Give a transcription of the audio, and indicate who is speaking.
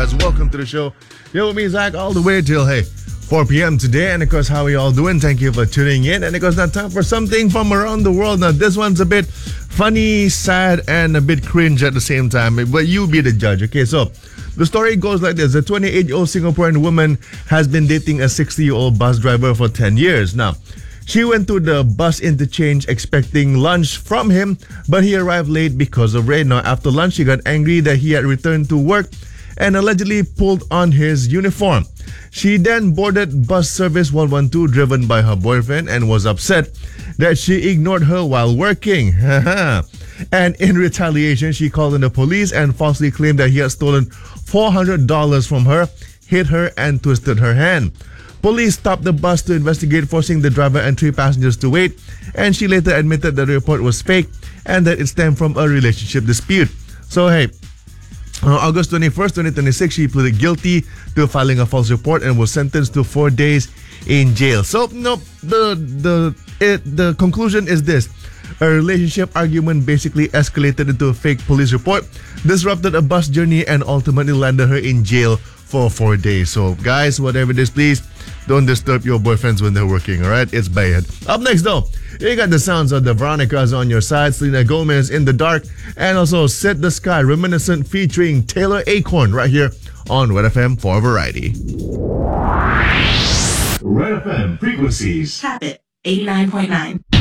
Speaker 1: Guys, welcome to the show. You're with me, Zach, all the way till 4 p.m. today. And of course, how are you all doing? Thank you for tuning in. And of course, now time for something from around the world. Now, this one's a bit funny, sad, and a bit cringe at the same time. But you be the judge. Okay, so the story goes like this. A 28-year-old Singaporean woman has been dating a 60-year-old bus driver for 10 years. Now, she went to the bus interchange expecting lunch from him, but he arrived late because of rain. Now, after lunch, she got angry that he had returned to work and allegedly pulled on his uniform. She then boarded bus service 112 driven by her boyfriend and was upset that she ignored her while working. And in retaliation, she called in the police and falsely claimed that he had stolen $400 from her, hit her, and twisted her hand. Police stopped the bus to investigate, forcing the driver and 3 passengers to wait, and she later admitted that the report was fake and that it stemmed from a relationship dispute. So on August 21st, 2026, she pleaded guilty to filing a false report and was sentenced to 4 days in jail. So, no, the conclusion is this. A relationship argument basically escalated into a fake police report, disrupted a bus journey, and ultimately landed her in jail for 4 days. So, guys, whatever it is, please don't disturb your boyfriends when they're working, alright? It's bad. Up next, though, you got the sounds of the Veronicas on your side, Selena Gomez, In the Dark, and also Set the Sky, Reminiscent featuring Taylor Acorn right here on Red FM for Variety.
Speaker 2: Red FM frequencies.
Speaker 3: Tap it. 89.9.